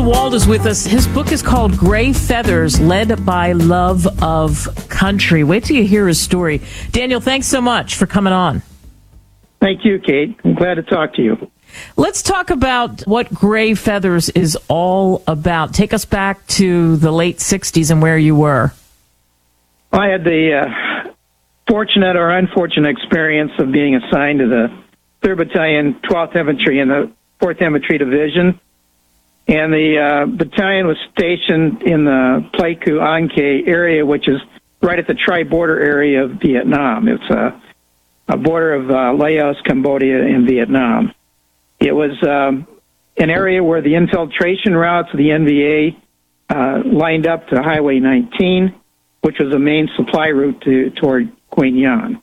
DeWald is with us. His book is called Gray Feathers, Led by Love of Country. Wait till you hear his story. Daniel, thanks so much for coming on. Thank you, Kate. I'm glad to talk to you. Let's talk about what Gray Feathers is all about. Take us back to the late 60s and where you were. I had the fortunate or unfortunate experience of being assigned to the 3rd Battalion, 12th Infantry in the 4th Infantry Division. And the battalion was stationed in the Pleiku An-Khe area, which is right at the tri-border area of Vietnam. It's a border of Laos, Cambodia, and Vietnam. It was an area where the infiltration routes of the NVA lined up to Highway 19, which was the main supply route toward Quang Nhân.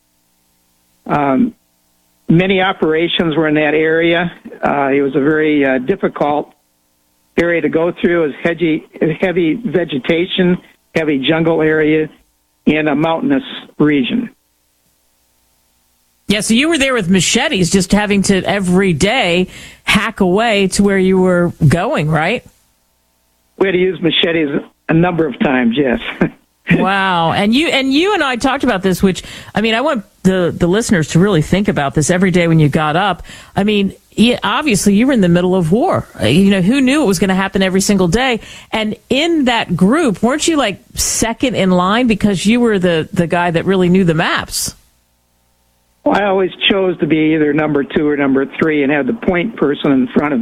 Many operations were in that area. It was a very difficult area to go through. It was heavy vegetation, heavy jungle area in a mountainous region. Yeah, so you were there with machetes, just having to every day hack away to where you were going, right? We had to use machetes a number of times, yes. Wow. And you and I talked about this, which, I mean, I want the listeners to really think about this every day when you got up. I mean, obviously you were in the middle of war. Who knew it was going to happen every single day? And in that group, weren't you like second in line because you were the guy that really knew the maps? Well, I always chose to be either number 2 or number 3 and have the point person in front of